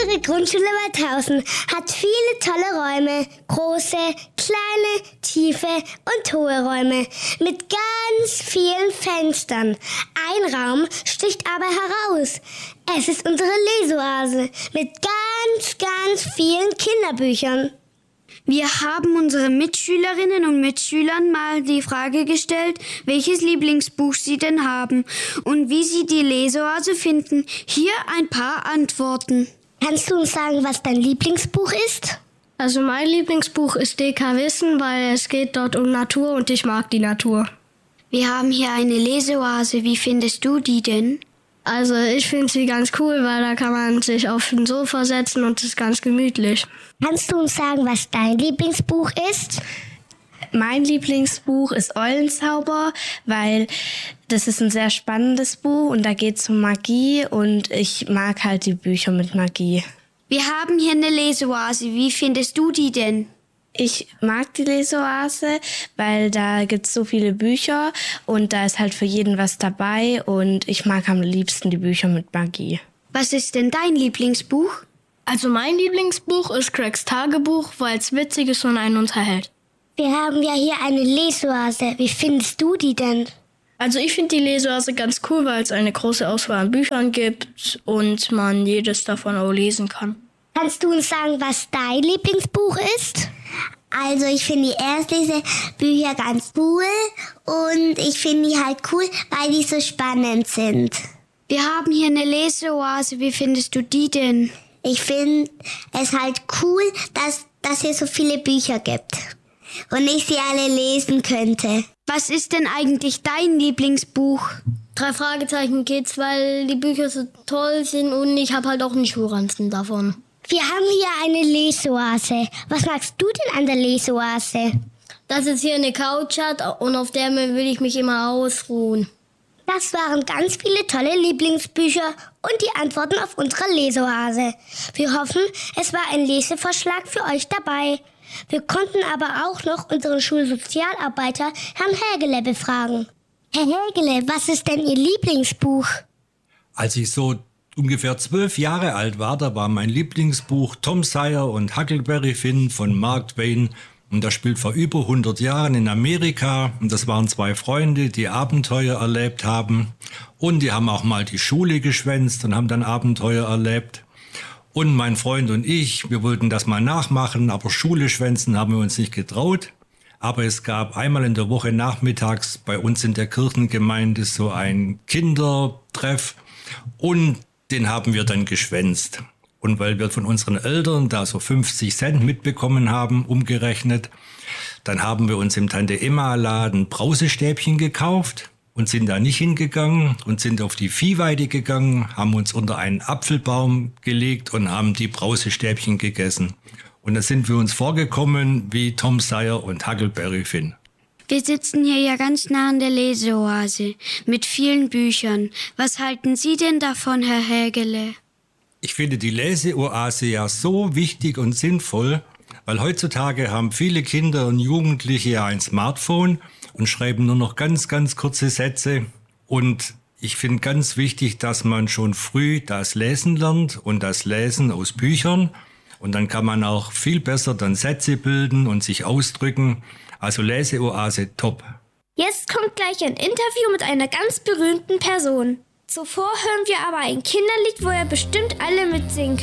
Unsere Grundschule Waldhausen hat viele tolle Räume. Große, kleine, tiefe und hohe Räume mit ganz vielen Fenstern. Ein Raum sticht aber heraus. Es ist unsere Leseoase mit ganz vielen Kinderbüchern. Wir haben unseren Mitschülerinnen und Mitschülern mal die Frage gestellt, welches Lieblingsbuch sie denn haben und wie sie die Leseoase finden. Hier ein paar Antworten. Kannst du uns sagen, was dein Lieblingsbuch ist? Also mein Lieblingsbuch ist DK Wissen, weil es geht dort um Natur und ich mag die Natur. Wir haben hier eine Leseoase. Wie findest du die denn? Also ich finde sie ganz cool, weil da kann man sich auf den Sofa setzen und es ist ganz gemütlich. Kannst du uns sagen, was dein Lieblingsbuch ist? Mein Lieblingsbuch ist Eulenzauber, weil das ist ein sehr spannendes Buch und da geht es um Magie und ich mag halt die Bücher mit Magie. Wir haben hier eine Leseoase. Wie findest du die denn? Ich mag die Leseoase, weil da gibt es so viele Bücher und da ist halt für jeden was dabei und ich mag am liebsten die Bücher mit Magie. Was ist denn dein Lieblingsbuch? Also mein Lieblingsbuch ist Craigs Tagebuch, weil es witzig ist und einen unterhält. Wir haben ja hier eine Leseoase. Wie findest du die denn? Also ich finde die Leseoase ganz cool, weil es eine große Auswahl an Büchern gibt und man jedes davon auch lesen kann. Kannst du uns sagen, was dein Lieblingsbuch ist? Also ich finde die Erstlesebücher ganz cool und ich finde die halt cool, weil die so spannend sind. Wir haben hier eine Leseoase. Wie findest du die denn? Ich finde es halt cool, dass hier so viele Bücher gibt und ich sie alle lesen könnte. Was ist denn eigentlich dein Lieblingsbuch? 3 Fragezeichen Kids, weil die Bücher so toll sind und ich habe halt auch einen Schulranzen davon. Wir haben hier eine Leseoase. Was magst du denn an der Leseoase? Dass es hier eine Couch hat und auf der will ich mich immer ausruhen. Das waren ganz viele tolle Lieblingsbücher und die Antworten auf unsere Leseoase. Wir hoffen, es war ein Lesevorschlag für euch dabei. Wir konnten aber auch noch unseren Schulsozialarbeiter Herrn Hägele befragen. Herr Hägele, was ist denn Ihr Lieblingsbuch? Als ich so ungefähr 12 Jahre alt war, da war mein Lieblingsbuch Tom Sawyer und Huckleberry Finn von Mark Twain. Und das spielt vor über 100 Jahren in Amerika. Und das waren 2 Freunde, die Abenteuer erlebt haben. Und die haben auch mal die Schule geschwänzt und haben dann Abenteuer erlebt. Und mein Freund und ich, wir wollten das mal nachmachen, aber Schule schwänzen haben wir uns nicht getraut. Aber es gab einmal in der Woche nachmittags bei uns in der Kirchengemeinde so ein Kindertreff. Und den haben wir dann geschwänzt. Und weil wir von unseren Eltern da so 50 Cent mitbekommen haben, umgerechnet, dann haben wir uns im Tante-Emma-Laden Brausestäbchen gekauft und sind da nicht hingegangen und sind auf die Viehweide gegangen, haben uns unter einen Apfelbaum gelegt und haben die Brausestäbchen gegessen. Und da sind wir uns vorgekommen wie Tom Sawyer und Huckleberry Finn. Wir sitzen hier ja ganz nah an der Leseoase mit vielen Büchern. Was halten Sie denn davon, Herr Hägele? Ich finde die Leseoase ja so wichtig und sinnvoll, weil heutzutage haben viele Kinder und Jugendliche ja ein Smartphone und schreiben nur noch ganz kurze Sätze. Und ich finde ganz wichtig, dass man schon früh das Lesen lernt und das Lesen aus Büchern. Und dann kann man auch viel besser dann Sätze bilden und sich ausdrücken. Also Leseoase top. Jetzt kommt gleich ein Interview mit einer ganz berühmten Person. Zuvor hören wir aber ein Kinderlied, wo ihr bestimmt alle mitsingen könnt.